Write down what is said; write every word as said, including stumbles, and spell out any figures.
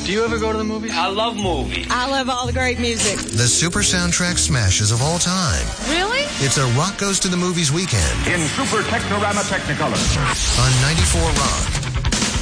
Do you ever go to the movies? I love movies. I love all the great music. The super soundtrack smashes of all time. Really? It's a Rock Goes to the Movies weekend. In Super Technorama Technicolor. On ninety-four Rock.